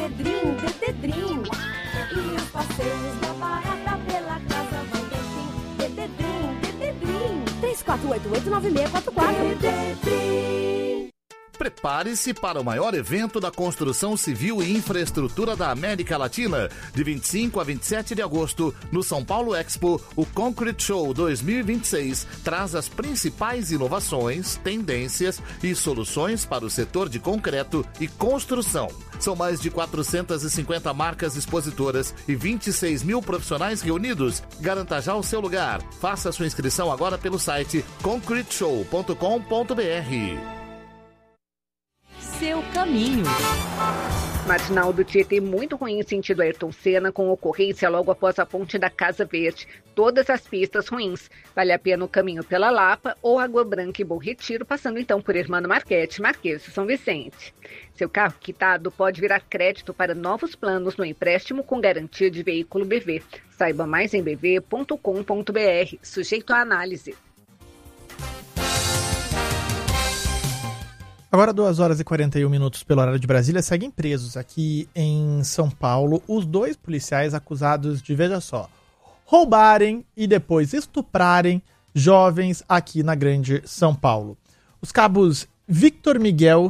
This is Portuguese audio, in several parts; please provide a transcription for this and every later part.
Dededrim, Dededrim. E os passeios da barata pela casa vão ter fim. Dededrim, Dededrim. 3488-9644. Dededrim. Prepare-se para o maior evento da construção civil e infraestrutura da América Latina. De 25 a 27 de agosto, no São Paulo Expo, o Concrete Show 2026 traz as principais inovações, tendências e soluções para o setor de concreto e construção. São mais de 450 marcas expositoras e 26 mil profissionais reunidos. Garanta já o seu lugar. Faça sua inscrição agora pelo site concreteshow.com.br. Seu caminho. Marginal do Tietê muito ruim em sentido Ayrton Senna, com ocorrência logo após a ponte da Casa Verde. Todas as pistas ruins. Vale a pena o caminho pela Lapa ou Água Branca e Bom Retiro, passando então por Hermano Marquete, Marquês de São Vicente. Seu carro quitado pode virar crédito para novos planos no empréstimo com garantia de veículo BV. Saiba mais em bv.com.br, sujeito à análise. Agora 2 horas e 41 minutos pelo horário de Brasília, seguem presos aqui em São Paulo os 2 policiais acusados de, veja só, roubarem e depois estuprarem jovens aqui na Grande São Paulo. Os cabos Victor Miguel,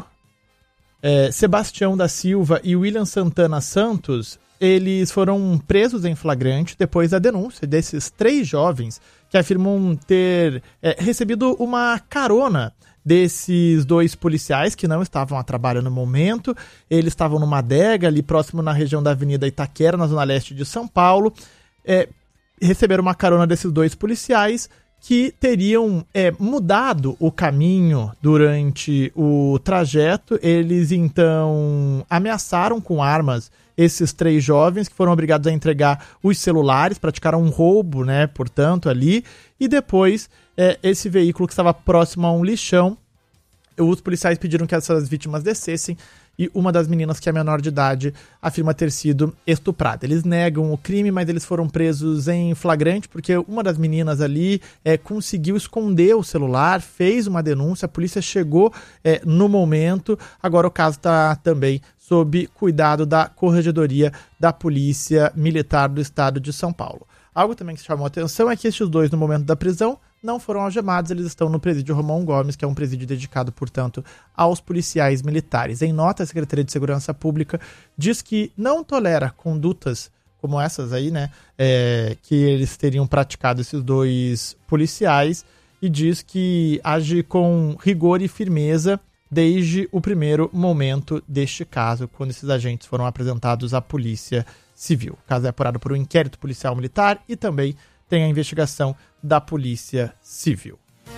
Sebastião da Silva e William Santana Santos, eles foram presos em flagrante depois da denúncia desses 3 jovens que afirmam ter recebido uma carona desses 2 policiais que não estavam a trabalho no momento. Eles estavam numa adega ali próximo na região da Avenida Itaquera, na zona leste de São Paulo. Receberam uma carona desses 2 policiais que teriam mudado o caminho durante o trajeto. Eles então ameaçaram com armas esses 3 jovens, que foram obrigados a entregar os celulares, praticaram um roubo, né, portanto, ali, e depois esse veículo que estava próximo a um lixão, os policiais pediram que essas vítimas descessem, e uma das meninas, que é menor de idade, afirma ter sido estuprada. Eles negam o crime, mas eles foram presos em flagrante, porque uma das meninas ali conseguiu esconder o celular, fez uma denúncia, a polícia chegou no momento. Agora o caso está também sob cuidado da Corregedoria da Polícia Militar do Estado de São Paulo. Algo também que chamou a atenção é que estes 2, no momento da prisão, não foram algemados, eles estão no presídio Romão Gomes, que é um presídio dedicado, portanto, aos policiais militares. Em nota, a Secretaria de Segurança Pública diz que não tolera condutas como essas aí, né, que eles teriam praticado, esses 2 policiais, e diz que age com rigor e firmeza desde o primeiro momento deste caso, quando esses agentes foram apresentados à Polícia Civil. O caso é apurado por um inquérito policial militar e também tem a investigação da Polícia Civil.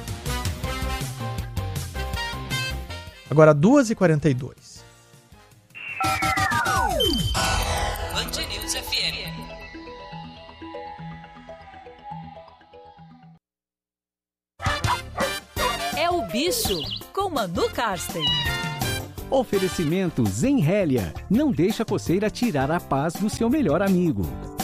Agora 2h42. Band News FM. É o Bicho, com Manu Karsten. Oferecimento Zenrélia. Não deixa a coceira tirar a paz do seu melhor amigo.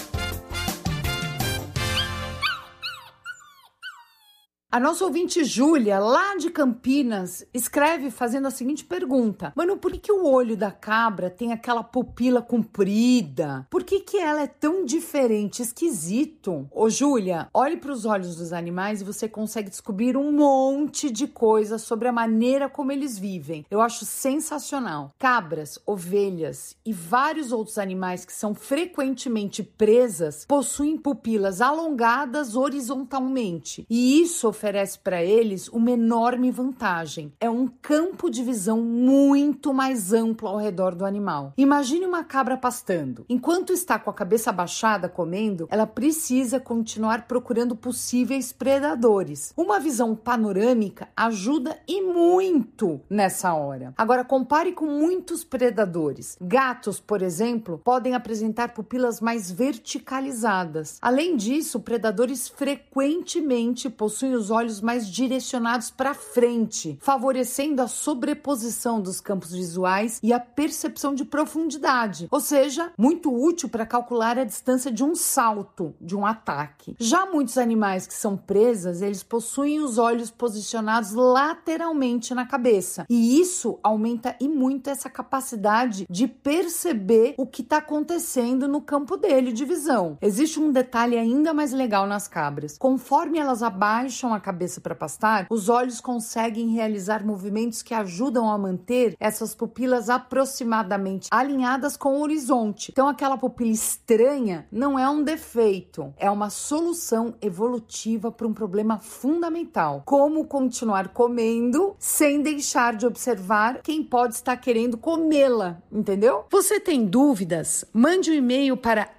A nossa ouvinte Júlia, lá de Campinas, escreve fazendo a seguinte pergunta: Mano, por que o olho da cabra tem aquela pupila comprida? Por que ela é tão diferente? Esquisito. Ô Júlia, olhe para os olhos dos animais e você consegue descobrir um monte de coisa sobre a maneira como eles vivem. Eu acho sensacional. Cabras, ovelhas e vários outros animais que são frequentemente presas possuem pupilas alongadas horizontalmente. E isso oferece para eles uma enorme vantagem. É um campo de visão muito mais amplo ao redor do animal. Imagine uma cabra pastando. Enquanto está com a cabeça abaixada comendo, ela precisa continuar procurando possíveis predadores. Uma visão panorâmica ajuda e muito nessa hora. Agora compare com muitos predadores. Gatos, por exemplo, podem apresentar pupilas mais verticalizadas. Além disso, predadores frequentemente possuem os os olhos mais direcionados para frente, favorecendo a sobreposição dos campos visuais e a percepção de profundidade, ou seja, muito útil para calcular a distância de um salto, de um ataque. Já muitos animais que são presas, eles possuem os olhos posicionados lateralmente na cabeça, e isso aumenta e muito essa capacidade de perceber o que está acontecendo no campo dele de visão. Existe um detalhe ainda mais legal nas cabras. Conforme elas abaixam a cabeça para pastar, os olhos conseguem realizar movimentos que ajudam a manter essas pupilas aproximadamente alinhadas com o horizonte. Então, aquela pupila estranha não é um defeito, é uma solução evolutiva para um problema fundamental: como continuar comendo sem deixar de observar quem pode estar querendo comê-la, entendeu? Você tem dúvidas? Mande um e-mail para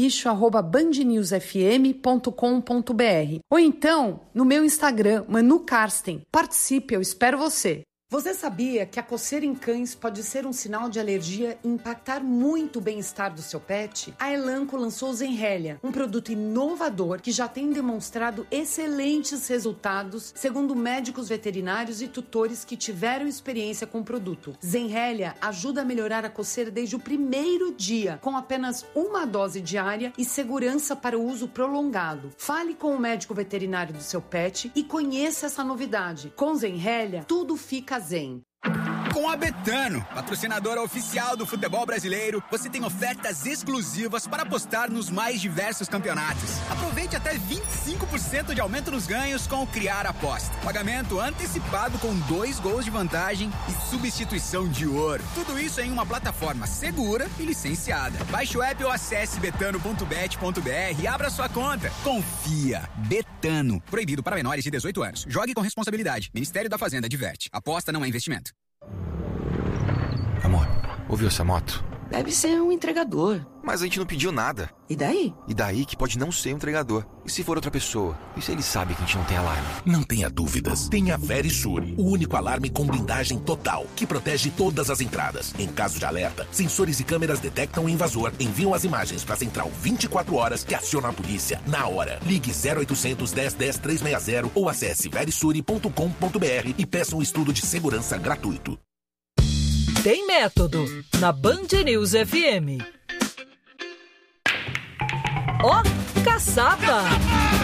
elbicho@bandnewsfm.com.br ou então no meu Instagram, Manu Karsten. Participe, eu espero você. Você sabia que a coceira em cães pode ser um sinal de alergia e impactar muito o bem-estar do seu pet? A Elanco lançou o Zenrelia, um produto inovador que já tem demonstrado excelentes resultados, segundo médicos veterinários e tutores que tiveram experiência com o produto. Zenrelia ajuda a melhorar a coceira desde o primeiro dia, com apenas uma dose diária e segurança para o uso prolongado. Fale com o médico veterinário do seu pet e conheça essa novidade. Com Zenrelia, tudo fica zen. Com a Betano, patrocinadora oficial do futebol brasileiro, você tem ofertas exclusivas para apostar nos mais diversos campeonatos. Aproveite até 25% de aumento nos ganhos com o Criar Aposta. Pagamento antecipado com 2 gols de vantagem e substituição de ouro. Tudo isso em uma plataforma segura e licenciada. Baixe o app ou acesse betano.bet.br e abra sua conta. Confia. Betano. Proibido para menores de 18 anos. Jogue com responsabilidade. Ministério da Fazenda adverte. Aposta não é investimento. Amor, ouviu essa moto? Deve ser um entregador. Mas a gente não pediu nada. E daí? E daí que pode não ser um entregador. E se for outra pessoa? E se ele sabe que a gente não tem alarme? Não tenha dúvidas. Tenha Verisur, o único alarme com blindagem total, que protege todas as entradas. Em caso de alerta, sensores e câmeras detectam o invasor, enviam as imagens para a central 24 horas que aciona a polícia na hora. Ligue 0800 10 10 360 ou acesse verisure.com.br e peça um estudo de segurança gratuito. Tem método na Band News FM. Ó, caçapa!